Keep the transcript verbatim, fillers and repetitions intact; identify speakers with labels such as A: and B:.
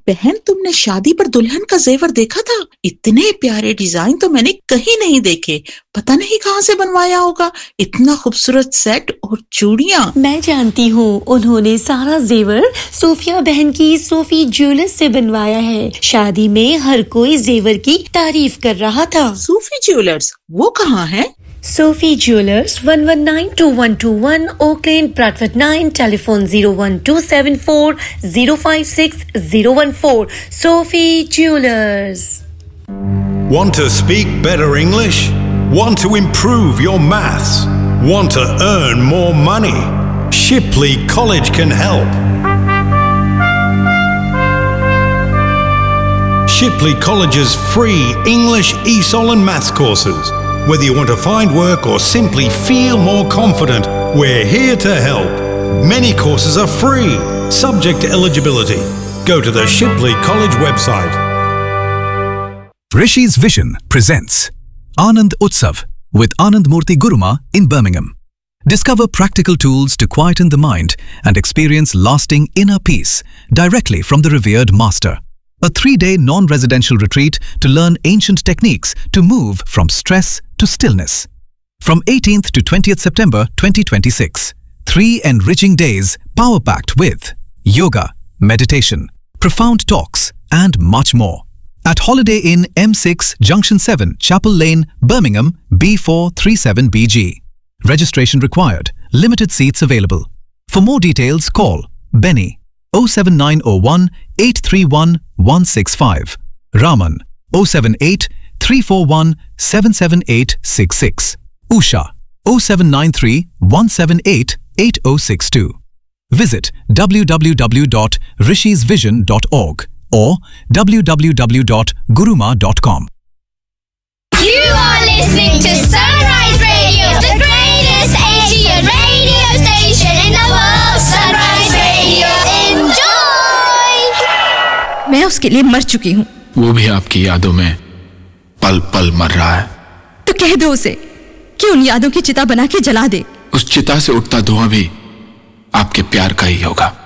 A: बहन, तुमने शादी पर दुल्हन का जेवर देखा था? इतने प्यारे डिजाइन तो मैंने कहीं नहीं देखे। पता नहीं कहाँ से बनवाया होगा। इतना खूबसूरत सेट और चूड़ियाँ।
B: मैं जानती हूँ, उन्होंने सारा जेवर सोफिया बहन की सोफी ज्वेलर्स से बनवाया है। शादी में हर कोई जेवर की तारीफ कर रहा था।
A: सोफी ज्वेलर्स, वो कहाँ है?
B: Sophie Jewelers, one one nine two one two one, Oak Lane, Bradford nine, telephone zero one two seven four zero five six zero one four. Sophie Jewelers.
C: Want to speak better English? Want to improve your maths? Want to earn more money? Shipley College can help. Shipley College's free English, E S O L and maths courses. Whether you want to find work or simply feel more confident, we're here to help. Many courses are free, subject to eligibility. Go to the Shipley College website.
D: Rishi's Vision presents Anand Utsav with Anand Murthy Guruma in Birmingham. Discover practical tools to quieten the mind and experience lasting inner peace directly from the revered master. A three-day non-residential retreat to learn ancient techniques to move from stress to stillness. From eighteenth to twentieth September twenty twenty-six. Three enriching days power-packed with yoga, meditation, profound talks and much more. At Holiday Inn M six Junction seven, Chapel Lane, Birmingham B four three seven B G. Registration required. Limited seats available. For more details, call Benny oh seven nine oh one eight three one one six five, Raman oh seven eight three four one seven seven eight six six, Usha oh seven nine three one seven eight eight oh six two. Visit w w w dot rishis vision dot org or w w w dot guruma dot com.
E: You are listening to Sunrise Radio, the greatest Asian radio station in the world. Sunrise Radio, enjoy!
F: मैं उसके लिए मर चुकी हूँ।
G: वो भी आपकी यादों में पल पल मर रहा है।
F: तो कह दो उसे कि उन यादों की चिता बना के जला दे।
G: उस चिता से उठता धुआं भी आपके प्यार का ही होगा।